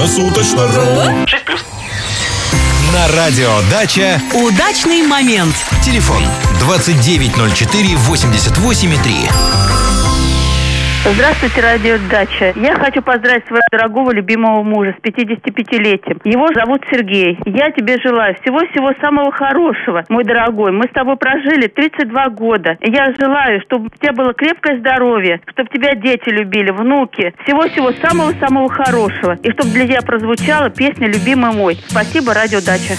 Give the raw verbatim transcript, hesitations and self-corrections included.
Круглосуточно.ру. шесть плюс. На радио «Дача» удачный момент. телефон двадцать девять ноль четыре восемьдесят восемь три. Здравствуйте, радио «Дача». Я хочу поздравить своего дорогого любимого мужа с пятидесятипятилетием. Его зовут Сергей. Я тебе желаю всего-всего самого хорошего, мой дорогой. Мы с тобой прожили тридцать два года. И я желаю, чтобы у тебя было крепкое здоровье, чтобы тебя дети любили, внуки. Всего-всего самого-самого хорошего. И чтобы для тебя прозвучала песня «Любимый мой». Спасибо, радио «Дача».